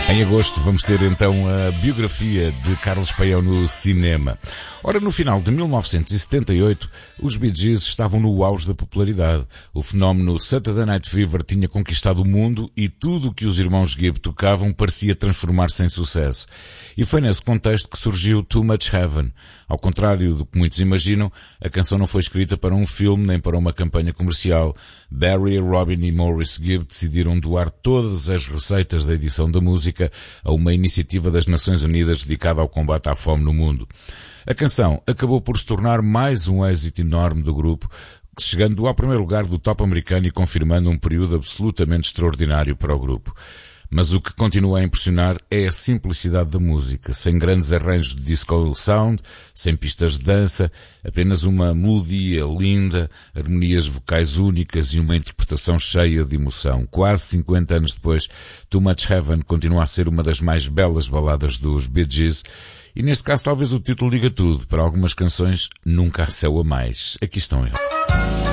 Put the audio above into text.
Em agosto vamos ter então a biografia de Carlos Paião no cinema. Ora, no final de 1978, os Bee Gees estavam no auge da popularidade. O fenómeno Saturday Night Fever tinha conquistado o mundo e tudo o que os irmãos Gibb tocavam parecia transformar-se em sucesso. E foi nesse contexto que surgiu Too Much Heaven. Ao contrário do que muitos imaginam, a canção não foi escrita para um filme nem para uma campanha comercial. Barry, Robin e Maurice Gibb decidiram doar todas as receitas da edição da música a uma iniciativa das Nações Unidas dedicada ao combate à fome no mundo. A canção acabou por se tornar mais um êxito enorme do grupo, chegando ao primeiro lugar do top americano e confirmando um período absolutamente extraordinário para o grupo. Mas o que continua a impressionar é a simplicidade da música, sem grandes arranjos de disco sound, sem pistas de dança, apenas uma melodia linda, harmonias vocais únicas e uma interpretação cheia de emoção. Quase 50 anos depois, Too Much Heaven continua a ser uma das mais belas baladas dos Bee Gees, e neste caso talvez o título diga tudo. Para algumas canções, nunca há céu a mais. Aqui estão eles.